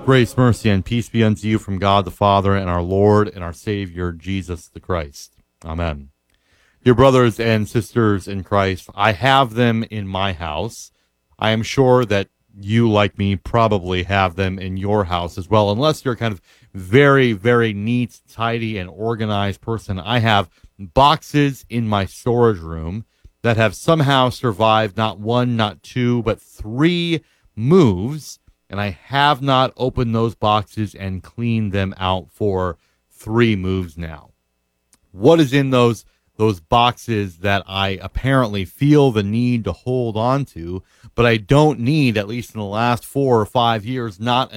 Grace, mercy, and peace be unto you from God the Father and our Lord and our Savior, Jesus the Christ. Amen. Dear brothers and sisters in Christ, I have them in my house. I am sure that you, like me, probably have them in your house as well, unless you're kind of very, very neat, tidy, and organized person. I have boxes in my storage room that have somehow survived not one, not two, but three moves, and I have not opened those boxes and cleaned them out for three moves now. What is in those boxes that I apparently feel the need to hold on to, but I don't need, at least in the last 4 or 5 years, not